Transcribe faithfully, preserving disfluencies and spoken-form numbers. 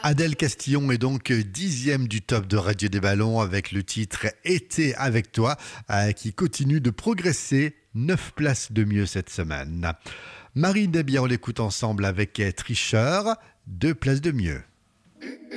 Adèle Castillon est donc dixième du top de Radio des Ballons avec le titre Été avec toi euh, qui continue de progresser, neuf places de mieux cette semaine. Marine Desbiens, on l'écoute ensemble avec Tricheur, deux places de mieux.